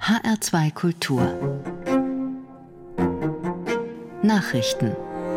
HR2 Kultur Nachrichten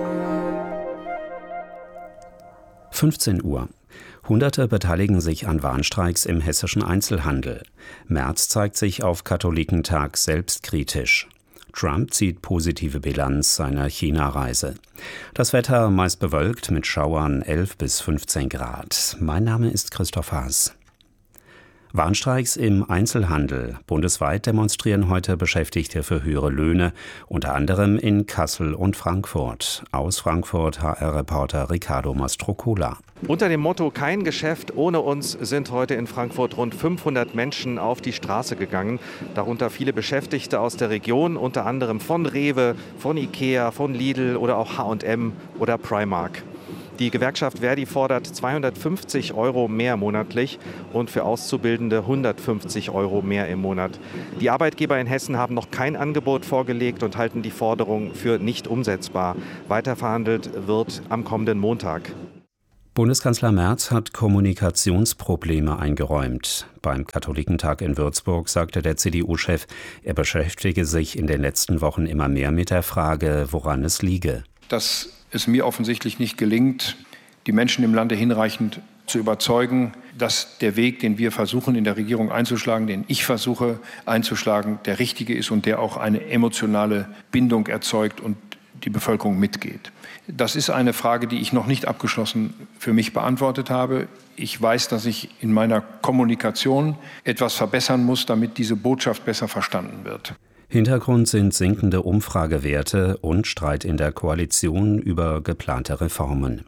15 Uhr. Hunderte beteiligen sich an Warnstreiks im hessischen Einzelhandel. Merz zeigt sich auf Katholikentag selbstkritisch. Trump zieht positive Bilanz seiner China-Reise. Das Wetter meist bewölkt mit Schauern 11 bis 15 Grad. Mein Name ist Christoph Haas. Warnstreiks im Einzelhandel. Bundesweit demonstrieren heute Beschäftigte für höhere Löhne, unter anderem in Kassel und Frankfurt. Aus Frankfurt HR-Reporter Riccardo Mastrocola. Unter dem Motto "Kein Geschäft ohne uns" sind heute in Frankfurt rund 500 Menschen auf die Straße gegangen. Darunter viele Beschäftigte aus der Region, unter anderem von Rewe, von Ikea, von Lidl oder auch H&M oder Primark. Die Gewerkschaft Verdi fordert 250 € mehr monatlich und für Auszubildende 150 € mehr im Monat. Die Arbeitgeber in Hessen haben noch kein Angebot vorgelegt und halten die Forderung für nicht umsetzbar. Weiterverhandelt wird am kommenden Montag. Bundeskanzler Merz hat Kommunikationsprobleme eingeräumt. Beim Katholikentag in Würzburg sagte der CDU-Chef, er beschäftige sich in den letzten Wochen immer mehr mit der Frage, woran es liege. Dass es mir offensichtlich nicht gelingt, die Menschen im Lande hinreichend zu überzeugen, dass der Weg, den wir versuchen in der Regierung einzuschlagen, den ich versuche einzuschlagen, der richtige ist und der auch eine emotionale Bindung erzeugt und die Bevölkerung mitgeht. Das ist eine Frage, die ich noch nicht abgeschlossen für mich beantwortet habe. Ich weiß, dass ich in meiner Kommunikation etwas verbessern muss, damit diese Botschaft besser verstanden wird. Hintergrund sind sinkende Umfragewerte und Streit in der Koalition über geplante Reformen.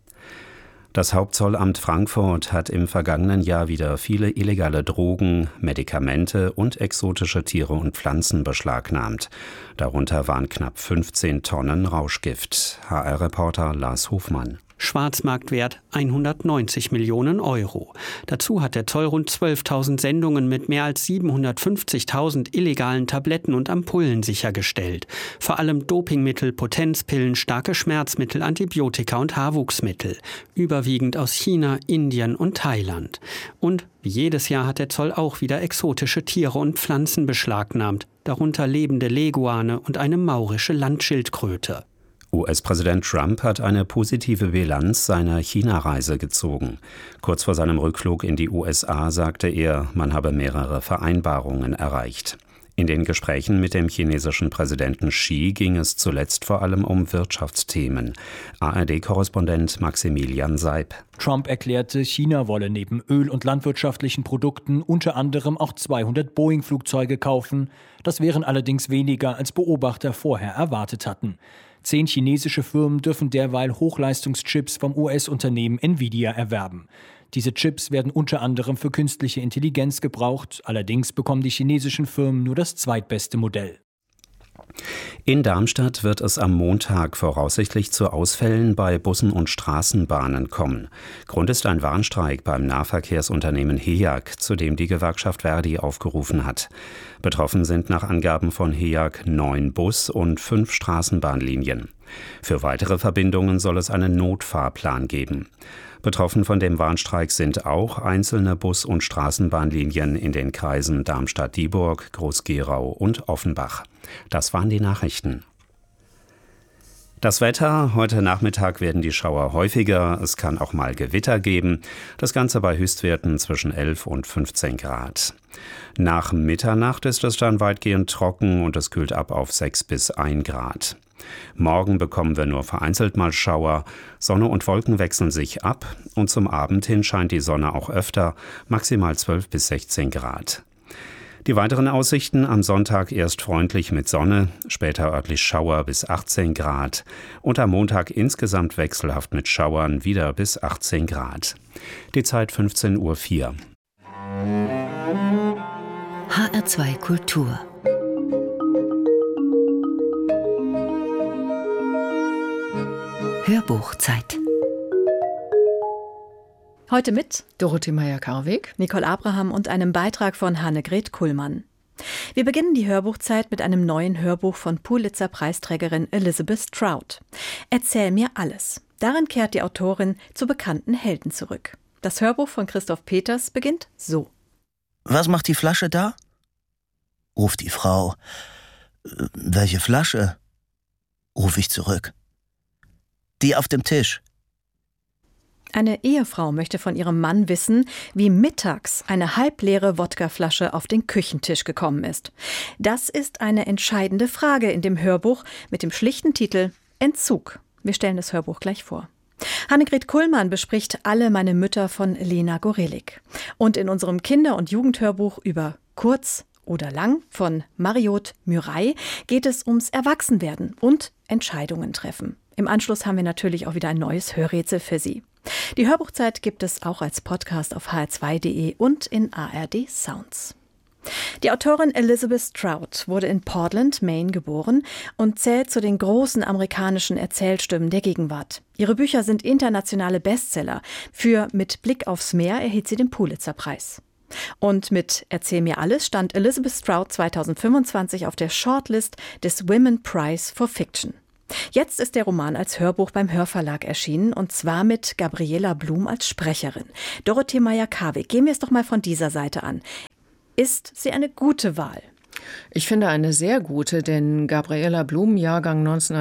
Das Hauptzollamt Frankfurt hat im vergangenen Jahr wieder viele illegale Drogen, Medikamente und exotische Tiere und Pflanzen beschlagnahmt. Darunter waren knapp 15 Tonnen Rauschgift. HR-Reporter Lars Hofmann. Schwarzmarktwert 190 Millionen €. Dazu hat der Zoll rund 12.000 Sendungen mit mehr als 750.000 illegalen Tabletten und Ampullen sichergestellt. Vor allem Dopingmittel, Potenzpillen, starke Schmerzmittel, Antibiotika und Haarwuchsmittel. Überwiegend aus China, Indien und Thailand. Und wie jedes Jahr hat der Zoll auch wieder exotische Tiere und Pflanzen beschlagnahmt. Darunter lebende Leguane und eine maurische Landschildkröte. US-Präsident Trump hat eine positive Bilanz seiner China-Reise gezogen. Kurz vor seinem Rückflug in die USA sagte er, man habe mehrere Vereinbarungen erreicht. In den Gesprächen mit dem chinesischen Präsidenten Xi ging es zuletzt vor allem um Wirtschaftsthemen. ARD-Korrespondent Maximilian Seib. Trump erklärte, China wolle neben Öl- und landwirtschaftlichen Produkten unter anderem auch 200 Boeing-Flugzeuge kaufen. Das wären allerdings weniger, als Beobachter vorher erwartet hatten. 10 chinesische Firmen dürfen derweil Hochleistungschips vom US-Unternehmen Nvidia erwerben. Diese Chips werden unter anderem für künstliche Intelligenz gebraucht. Allerdings bekommen die chinesischen Firmen nur das zweitbeste Modell. In Darmstadt wird es am Montag voraussichtlich zu Ausfällen bei Bussen und Straßenbahnen kommen. Grund ist ein Warnstreik beim Nahverkehrsunternehmen HEAG, zu dem die Gewerkschaft Verdi aufgerufen hat. Betroffen sind nach Angaben von HEAG 9 Bus- und 5 Straßenbahnlinien. Für weitere Verbindungen soll es einen Notfahrplan geben. Betroffen von dem Warnstreik sind auch einzelne Bus- und Straßenbahnlinien in den Kreisen Darmstadt-Dieburg, Groß-Gerau und Offenbach. Das waren die Nachrichten. Das Wetter: Heute Nachmittag werden die Schauer häufiger, es kann auch mal Gewitter geben. Das Ganze bei Höchstwerten zwischen 11 und 15 Grad. Nach Mitternacht ist es dann weitgehend trocken und es kühlt ab auf 6 bis 1 Grad. Morgen bekommen wir nur vereinzelt mal Schauer. Sonne und Wolken wechseln sich ab und zum Abend hin scheint die Sonne auch öfter, maximal 12 bis 16 Grad. Die weiteren Aussichten: am Sonntag erst freundlich mit Sonne, später örtlich Schauer bis 18 Grad und am Montag insgesamt wechselhaft mit Schauern wieder bis 18 Grad. Die Zeit 15:04 Uhr. HR2 Kultur Hörbuchzeit. Heute mit Dorothee Meyer-Karweg, Nicole Abraham und einem Beitrag von Hannegret Kuhlmann. Wir beginnen die Hörbuchzeit mit einem neuen Hörbuch von Pulitzer-Preisträgerin Elizabeth Strout. Erzähl mir alles. Darin kehrt die Autorin zu bekannten Helden zurück. Das Hörbuch von Christoph Peters beginnt so. Was macht die Flasche da? ruft die Frau. Welche Flasche? Ruf ich zurück. Die auf dem Tisch. Eine Ehefrau möchte von ihrem Mann wissen, wie mittags eine halbleere Wodkaflasche auf den Küchentisch gekommen ist. Das ist eine entscheidende Frage in dem Hörbuch mit dem schlichten Titel Entzug. Wir stellen das Hörbuch gleich vor. Hannegret Kullmann bespricht Alle meine Mütter von Lena Gorelik. Und in unserem Kinder- und Jugendhörbuch über Kurz oder Lang von Mariot Murray geht es ums Erwachsenwerden und Entscheidungen treffen. Im Anschluss haben wir natürlich auch wieder ein neues Hörrätsel für Sie. Die Hörbuchzeit gibt es auch als Podcast auf hr2.de und in ARD Sounds. Die Autorin Elizabeth Strout wurde in Portland, Maine geboren und zählt zu den großen amerikanischen Erzählstimmen der Gegenwart. Ihre Bücher sind internationale Bestseller. Für Mit Blick aufs Meer erhielt sie den Pulitzer-Preis. Und mit Erzähl mir alles stand Elizabeth Strout 2025 auf der Shortlist des Women Prize for Fiction. Jetzt ist der Roman als Hörbuch beim Hörverlag erschienen und zwar mit Gabriela Blum als Sprecherin. Dorothee Meyer-Karwig, gehen wir es doch mal von dieser Seite an. Ist sie eine gute Wahl? Ich finde eine sehr gute, denn Gabriela Blum, Jahrgang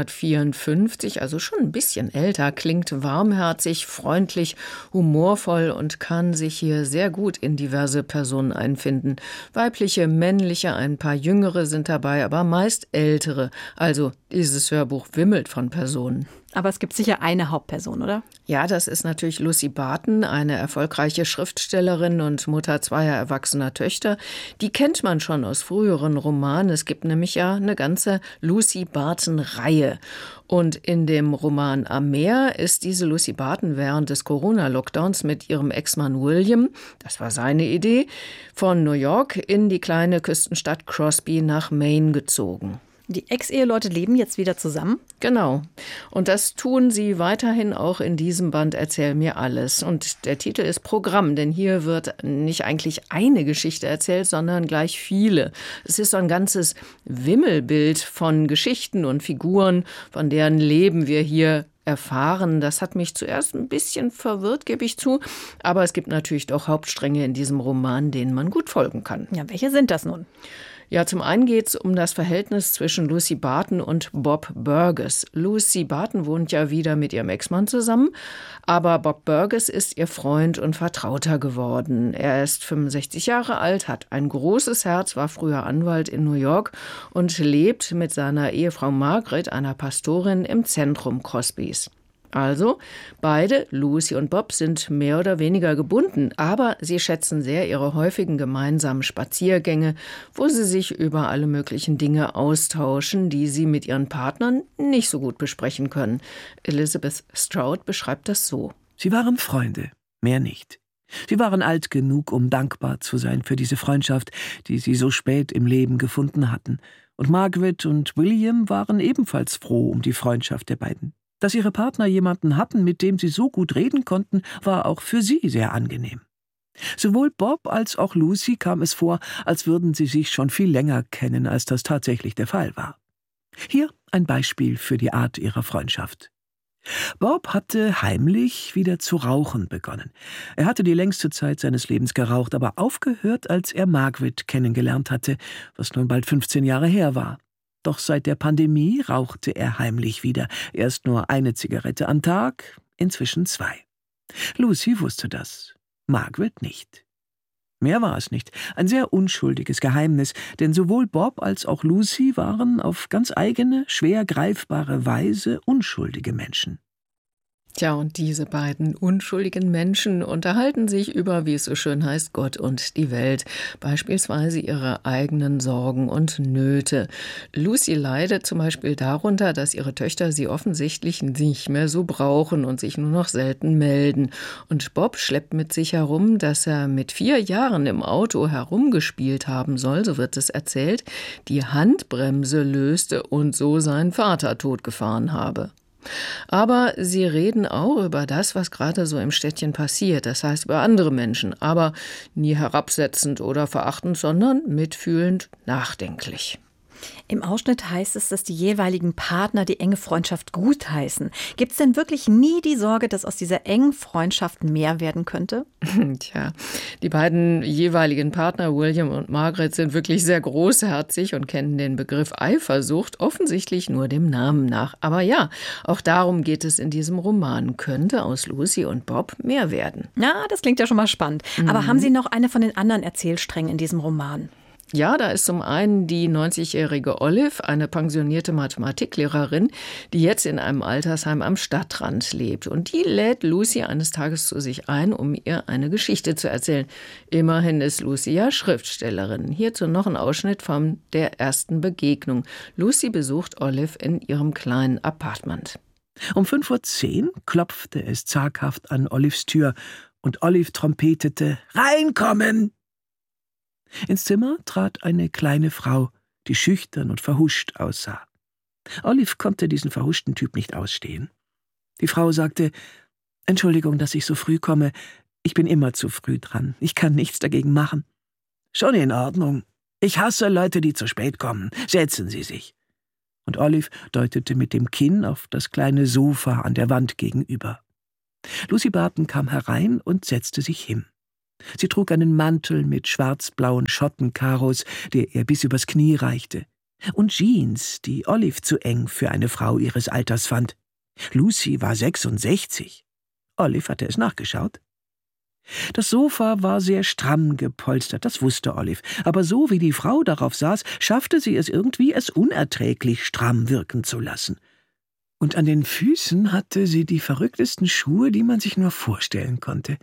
1954, also schon ein bisschen älter, klingt warmherzig, freundlich, humorvoll und kann sich hier sehr gut in diverse Personen einfinden. Weibliche, männliche, ein paar jüngere sind dabei, aber meist ältere. Also dieses Hörbuch wimmelt von Personen. Aber es gibt sicher eine Hauptperson, oder? Ja, das ist natürlich Lucy Barton, eine erfolgreiche Schriftstellerin und Mutter zweier erwachsener Töchter. Die kennt man schon aus früheren Romanen. Es gibt nämlich ja eine ganze Lucy Barton-Reihe. Und in dem Roman Am Meer ist diese Lucy Barton während des Corona-Lockdowns mit ihrem Ex-Mann William, das war seine Idee, von New York in die kleine Küstenstadt Crosby nach Maine gezogen. Die Ex-Eheleute leben jetzt wieder zusammen? Genau. Und das tun sie weiterhin auch in diesem Band Erzähl mir alles. Und der Titel ist Programm, denn hier wird nicht eigentlich eine Geschichte erzählt, sondern gleich viele. Es ist so ein ganzes Wimmelbild von Geschichten und Figuren, von deren Leben wir hier erfahren. Das hat mich zuerst ein bisschen verwirrt, gebe ich zu. Aber es gibt natürlich doch Hauptstränge in diesem Roman, denen man gut folgen kann. Ja, welche sind das nun? Ja, zum einen geht es um das Verhältnis zwischen Lucy Barton und Bob Burgess. Lucy Barton wohnt ja wieder mit ihrem Ex-Mann zusammen, aber Bob Burgess ist ihr Freund und Vertrauter geworden. Er ist 65 Jahre alt, hat ein großes Herz, war früher Anwalt in New York und lebt mit seiner Ehefrau Margaret, einer Pastorin, im Zentrum Crosbys. Also, beide, Lucy und Bob, sind mehr oder weniger gebunden, aber sie schätzen sehr ihre häufigen gemeinsamen Spaziergänge, wo sie sich über alle möglichen Dinge austauschen, die sie mit ihren Partnern nicht so gut besprechen können. Elizabeth Strout beschreibt das so. Sie waren Freunde, mehr nicht. Sie waren alt genug, um dankbar zu sein für diese Freundschaft, die sie so spät im Leben gefunden hatten. Und Margaret und William waren ebenfalls froh um die Freundschaft der beiden. Dass ihre Partner jemanden hatten, mit dem sie so gut reden konnten, war auch für sie sehr angenehm. Sowohl Bob als auch Lucy kam es vor, als würden sie sich schon viel länger kennen, als das tatsächlich der Fall war. Hier ein Beispiel für die Art ihrer Freundschaft. Bob hatte heimlich wieder zu rauchen begonnen. Er hatte die längste Zeit seines Lebens geraucht, aber aufgehört, als er Margaret kennengelernt hatte, was nun bald 15 Jahre her war. Doch seit der Pandemie rauchte er heimlich wieder. Erst nur eine Zigarette am Tag, inzwischen 2. Lucy wusste das, Margaret nicht. Mehr war es nicht, ein sehr unschuldiges Geheimnis, denn sowohl Bob als auch Lucy waren auf ganz eigene, schwer greifbare Weise unschuldige Menschen. Tja, und diese beiden unschuldigen Menschen unterhalten sich über, wie es so schön heißt, Gott und die Welt, beispielsweise ihre eigenen Sorgen und Nöte. Lucy leidet zum Beispiel darunter, dass ihre Töchter sie offensichtlich nicht mehr so brauchen und sich nur noch selten melden. Und Bob schleppt mit sich herum, dass er mit 4 Jahren im Auto herumgespielt haben soll, so wird es erzählt, die Handbremse löste und so seinen Vater totgefahren habe. Aber sie reden auch über das, was gerade so im Städtchen passiert, das heißt über andere Menschen, aber nie herabsetzend oder verachtend, sondern mitfühlend, nachdenklich. Im Ausschnitt heißt es, dass die jeweiligen Partner die enge Freundschaft gutheißen. Gibt es denn wirklich nie die Sorge, dass aus dieser engen Freundschaft mehr werden könnte? Tja, die beiden jeweiligen Partner, William und Margaret, sind wirklich sehr großherzig und kennen den Begriff Eifersucht offensichtlich nur dem Namen nach. Aber ja, auch darum geht es in diesem Roman. Könnte aus Lucy und Bob mehr werden? Na, das klingt ja schon mal spannend. Aber haben Sie noch eine von den anderen Erzählsträngen in diesem Roman? Ja, da ist zum einen die 90-jährige Olive, eine pensionierte Mathematiklehrerin, die jetzt in einem Altersheim am Stadtrand lebt. Und die lädt Lucy eines Tages zu sich ein, um ihr eine Geschichte zu erzählen. Immerhin ist Lucy ja Schriftstellerin. Hierzu noch ein Ausschnitt von der ersten Begegnung. Lucy besucht Olive in ihrem kleinen Appartement. Um 5:10 Uhr klopfte es zaghaft an Olives Tür und Olive trompetete: »Reinkommen!« Ins Zimmer trat eine kleine Frau, die schüchtern und verhuscht aussah. Olive konnte diesen verhuschten Typ nicht ausstehen. Die Frau sagte: »Entschuldigung, dass ich so früh komme. Ich bin immer zu früh dran. Ich kann nichts dagegen machen.« »Schon in Ordnung. Ich hasse Leute, die zu spät kommen. Setzen Sie sich.« Und Olive deutete mit dem Kinn auf das kleine Sofa an der Wand gegenüber. Lucy Barton kam herein und setzte sich hin. Sie trug einen Mantel mit schwarz-blauen Schottenkaros, der ihr bis übers Knie reichte, und Jeans, die Olive zu eng für eine Frau ihres Alters fand. Lucy war 66. Olive hatte es nachgeschaut. Das Sofa war sehr stramm gepolstert, das wusste Olive, aber so wie die Frau darauf saß, schaffte sie es irgendwie, es unerträglich stramm wirken zu lassen. Und an den Füßen hatte sie die verrücktesten Schuhe, die man sich nur vorstellen konnte.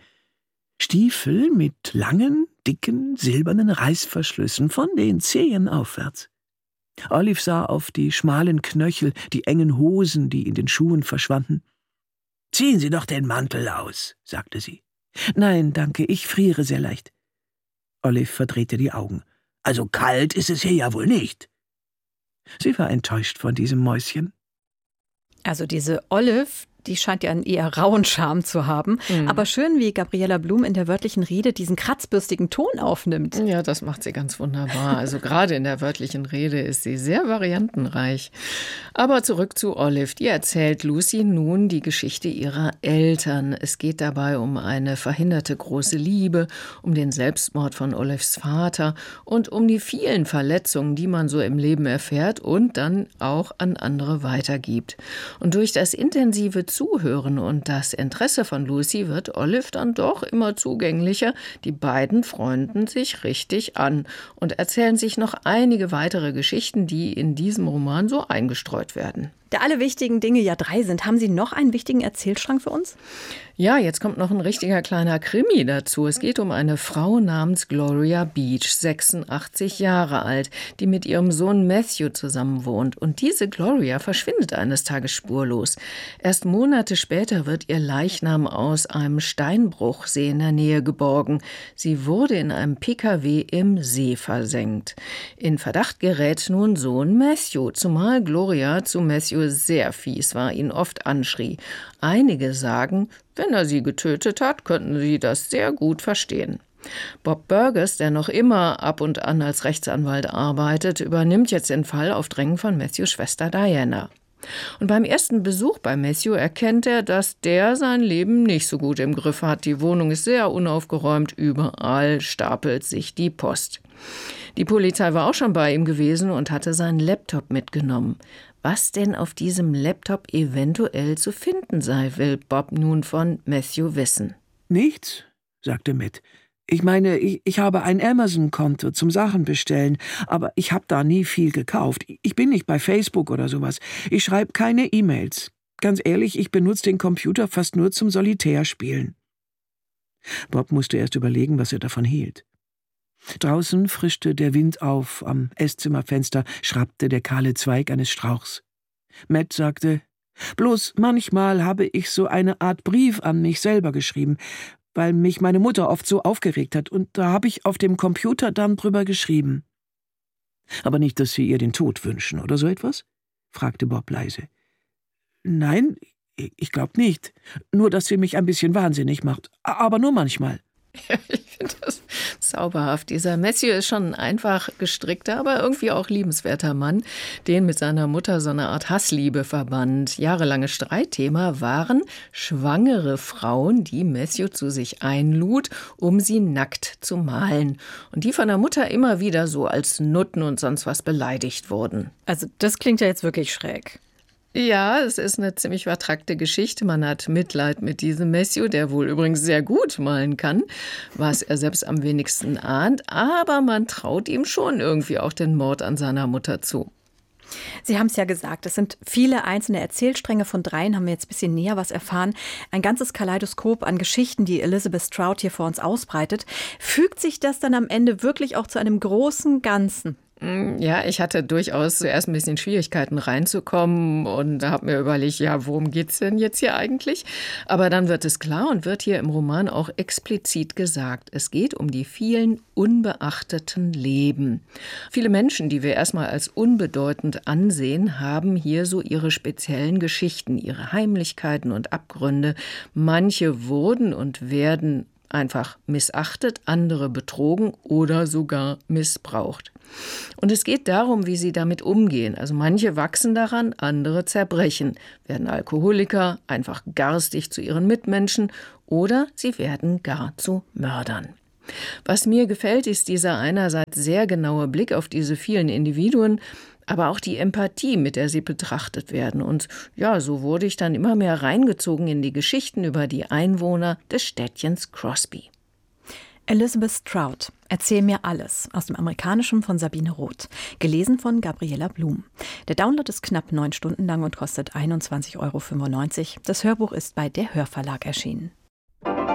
Stiefel mit langen, dicken, silbernen Reißverschlüssen von den Zehen aufwärts. Olive sah auf die schmalen Knöchel, die engen Hosen, die in den Schuhen verschwanden. »Ziehen Sie doch den Mantel aus«, sagte sie. »Nein, danke, ich friere sehr leicht.« Olive verdrehte die Augen. »Also kalt ist es hier ja wohl nicht.« Sie war enttäuscht von diesem Mäuschen. Also diese Olive, die scheint ja einen eher rauen Charme zu haben. Aber schön, wie Gabriela Blum in der wörtlichen Rede diesen kratzbürstigen Ton aufnimmt. Ja, das macht sie ganz wunderbar. Also gerade in der wörtlichen Rede ist sie sehr variantenreich. Aber zurück zu Olive. Die erzählt Lucy nun die Geschichte ihrer Eltern. Es geht dabei um eine verhinderte große Liebe, um den Selbstmord von Olives Vater und um die vielen Verletzungen, die man so im Leben erfährt und dann auch an andere weitergibt. Und durch das intensive Zuhören und das Interesse von Lucy wird Olive dann doch immer zugänglicher. Die beiden freunden sich richtig an und erzählen sich noch einige weitere Geschichten, die in diesem Roman so eingestreut werden. Da alle wichtigen Dinge ja 3 sind, haben Sie noch einen wichtigen Erzählstrang für uns? Ja, jetzt kommt noch ein richtiger kleiner Krimi dazu. Es geht um eine Frau namens Gloria Beach, 86 Jahre alt, die mit ihrem Sohn Matthew zusammen wohnt. Und diese Gloria verschwindet eines Tages spurlos. Erst Monate später wird ihr Leichnam aus einem Steinbruchsee in der Nähe geborgen. Sie wurde in einem PKW im See versenkt. In Verdacht gerät nun Sohn Matthew, zumal Gloria zu Matthew sehr fies war, ihn oft anschrie. Einige sagen, wenn er sie getötet hat, könnten sie das sehr gut verstehen. Bob Burgess, der noch immer ab und an als Rechtsanwalt arbeitet, übernimmt jetzt den Fall auf Drängen von Matthews Schwester Diana. Und beim ersten Besuch bei Matthew erkennt er, dass der sein Leben nicht so gut im Griff hat. Die Wohnung ist sehr unaufgeräumt, überall stapelt sich die Post. Die Polizei war auch schon bei ihm gewesen und hatte seinen Laptop mitgenommen. Was denn auf diesem Laptop eventuell zu finden sei, will Bob nun von Matthew wissen. »Nichts«, sagte Matt. »Ich meine, ich habe ein Amazon-Konto zum Sachen bestellen, aber ich habe da nie viel gekauft. Ich bin nicht bei Facebook oder sowas. Ich schreibe keine E-Mails. Ganz ehrlich, ich benutze den Computer fast nur zum Solitärspielen.« Bob musste erst überlegen, was er davon hielt. Draußen frischte der Wind auf, am Esszimmerfenster schrappte der kahle Zweig eines Strauchs. Matt sagte, »Bloß manchmal habe ich so eine Art Brief an mich selber geschrieben, weil mich meine Mutter oft so aufgeregt hat, und da habe ich auf dem Computer dann drüber geschrieben.« »Aber nicht, dass Sie ihr den Tod wünschen, oder so etwas?« fragte Bob leise. »Nein, ich glaube nicht. Nur, dass sie mich ein bisschen wahnsinnig macht. Aber nur manchmal.« Ich finde das zauberhaft. Dieser Matthew ist schon ein einfach gestrickter, aber irgendwie auch liebenswerter Mann, den mit seiner Mutter so eine Art Hassliebe verband. Jahrelanges Streitthema waren schwangere Frauen, die Matthew zu sich einlud, um sie nackt zu malen. Und die von der Mutter immer wieder so als Nutten und sonst was beleidigt wurden. Also das klingt ja jetzt wirklich schräg. Ja, es ist eine ziemlich vertrackte Geschichte. Man hat Mitleid mit diesem Matthew, der wohl übrigens sehr gut malen kann, was er selbst am wenigsten ahnt. Aber man traut ihm schon irgendwie auch den Mord an seiner Mutter zu. Sie haben es ja gesagt, es sind viele einzelne Erzählstränge. Von 3 haben wir jetzt ein bisschen näher was erfahren. Ein ganzes Kaleidoskop an Geschichten, die Elizabeth Strout hier vor uns ausbreitet. Fügt sich das dann am Ende wirklich auch zu einem großen Ganzen? Ja, ich hatte durchaus zuerst ein bisschen Schwierigkeiten reinzukommen und habe mir überlegt, ja, worum geht's denn jetzt hier eigentlich? Aber dann wird es klar und wird hier im Roman auch explizit gesagt. Es geht um die vielen unbeachteten Leben. Viele Menschen, die wir erstmal als unbedeutend ansehen, haben hier so ihre speziellen Geschichten, ihre Heimlichkeiten und Abgründe. Manche wurden und werden einfach missachtet, andere betrogen oder sogar missbraucht. Und es geht darum, wie sie damit umgehen. Also manche wachsen daran, andere zerbrechen, werden Alkoholiker, einfach garstig zu ihren Mitmenschen oder sie werden gar zu Mördern. Was mir gefällt, ist dieser einerseits sehr genaue Blick auf diese vielen Individuen, aber auch die Empathie, mit der sie betrachtet werden. Und ja, so wurde ich dann immer mehr reingezogen in die Geschichten über die Einwohner des Städtchens Crosby. Elizabeth Strout, Erzähl mir alles, aus dem Amerikanischen von Sabine Roth, gelesen von Gabriela Blum. Der Download ist knapp 9 Stunden lang und kostet 21,95 €. Das Hörbuch ist bei der Hörverlag erschienen.